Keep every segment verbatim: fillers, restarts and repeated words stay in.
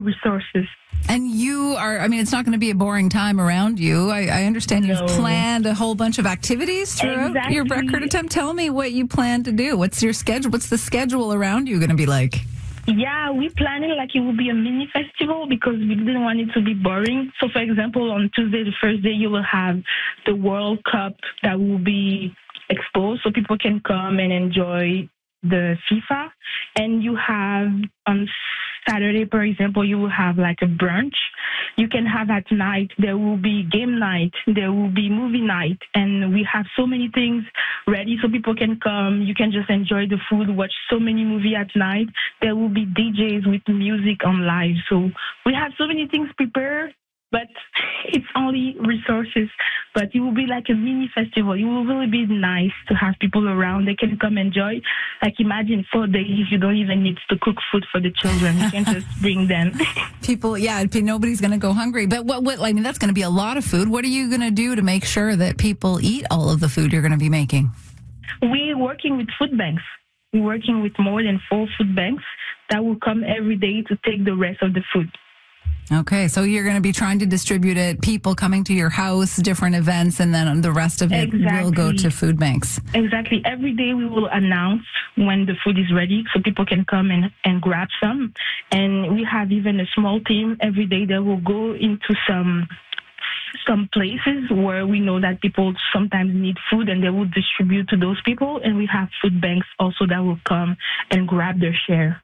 resources. And you are, I mean, it's not going to be a boring time around you. I, I understand you've No. planned a whole bunch of activities throughout Exactly. your record attempt. Tell me what you plan to do. What's your schedule? What's the schedule around you going to be like? Yeah, we planned it like it would be a mini festival because we didn't want it to be boring. So, for example, on Tuesday, the first day, you will have the World Cup that will be exposed so people can come and enjoy the FIFA. And you have on Saturday, for example, you will have like a brunch. You can have at night, there will be game night, there will be movie night, and we have so many things ready so people can come. You can just enjoy the food, watch so many movies at night. There will be D Js with music on live. So we have so many things prepared, but it's only resources. But it will be like a mini festival. It will really be nice to have people around. They can come enjoy. Like imagine four days you don't even need to cook food for the children. You can just bring them. People, yeah, nobody's going to go hungry. But what, what, I mean, that's going to be a lot of food. What are you going to do to make sure that people eat all of the food you're going to be making? We're working with food banks. We're working with more than four food banks that will come every day to take the rest of the food. Okay, so you're going to be trying to distribute it, people coming to your house, different events, and then the rest of it Exactly. will go to food banks. Exactly. Every day we will announce when the food is ready so people can come and, and grab some. And we have even a small team every day that will go into some some places where we know that people sometimes need food and they will distribute to those people. And we have food banks also that will come and grab their share.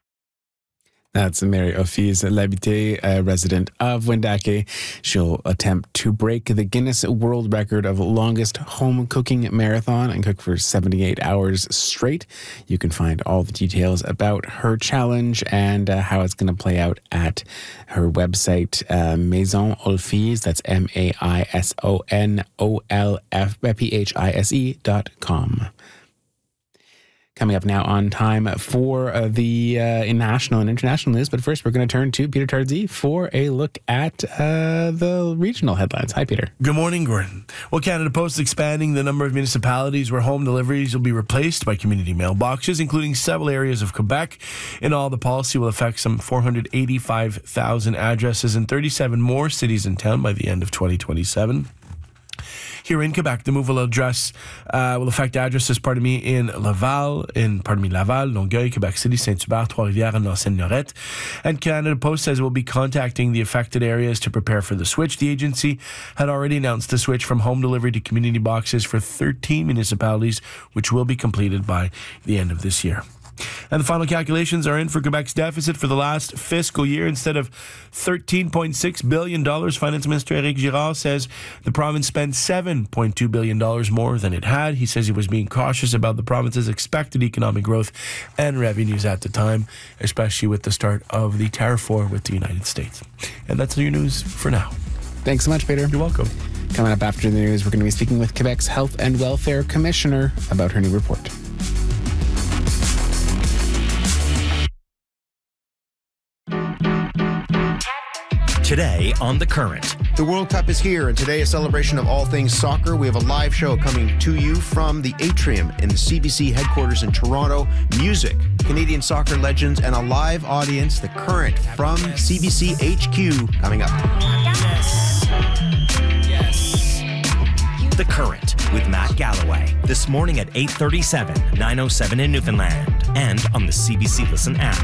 That's Mary Office Labité, a resident of Wendake. She'll attempt to break the Guinness World Record of longest home cooking marathon and cook for seventy-eight hours straight. You can find all the details about her challenge and uh, how it's going to play out at her website, uh, Maison Olfise. That's M A I S O N O L F P H I S E dot com. Coming up now on time for uh, the uh, national and international news. But first, we're going to turn to Peter Tardy for a look at uh, the regional headlines. Hi, Peter. Good morning, Gordon. Well, Canada Post is expanding the number of municipalities where home deliveries will be replaced by community mailboxes, including several areas of Quebec. In all, the policy will affect some four hundred eighty-five thousand addresses in thirty-seven more cities and towns by the end of twenty twenty-seven. Here in Quebec, the move will address uh, will affect addresses, pardon me, in Laval, in pardon me, Laval, Longueuil, Quebec City, Saint-Hubert, Trois-Rivières, and Lausanne-Lorette. And Canada Post says it will be contacting the affected areas to prepare for the switch. The agency had already announced the switch from home delivery to community boxes for thirteen municipalities, which will be completed by the end of this year. And the final calculations are in for Quebec's deficit for the last fiscal year. Instead of thirteen point six billion dollars, Finance Minister Éric Girard says the province spent seven point two billion dollars more than it had. He says he was being cautious about the province's expected economic growth and revenues at the time, especially with the start of the tariff war with the United States. And that's your news for now. Thanks so much, Peter. You're welcome. Coming up after the news, we're going to be speaking with Quebec's Health and Welfare Commissioner about her new report. Today on The Current. The World Cup is here, and today a celebration of all things soccer. We have a live show coming to you from the Atrium in the C B C headquarters in Toronto. Music, Canadian soccer legends, and a live audience. The Current from C B C H Q coming up. Yes. Yes. The Current with Matt Galloway. This morning at eight thirty-seven, nine oh seven in Newfoundland, and on the C B C Listen app.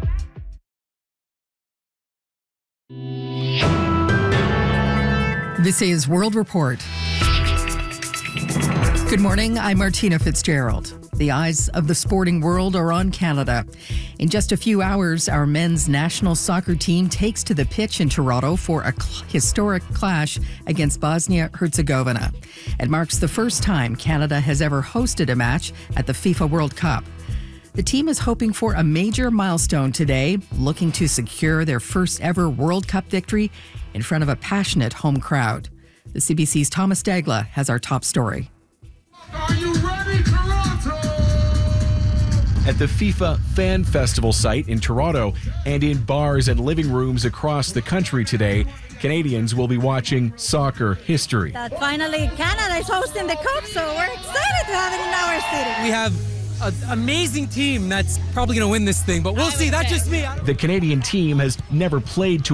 This is World Report. Good morning, I'm Martina Fitzgerald. The eyes of the sporting world are on Canada. In just a few hours, our men's national soccer team takes to the pitch in Toronto for a cl- historic clash against Bosnia-Herzegovina. It marks the first time Canada has ever hosted a match at the FIFA World Cup. The team is hoping for a major milestone today, looking to secure their first ever World Cup victory in front of a passionate home crowd. The C B C's Thomas Dagla has our top story. Are you ready, Toronto? At the FIFA Fan Festival site in Toronto and in bars and living rooms across the country today, Canadians will be watching soccer history. That finally Canada is hosting the Cup, so we're excited to have it in our city. We have an amazing team that's probably going to win this thing, but we'll see. That's just me. The Canadian team has never played to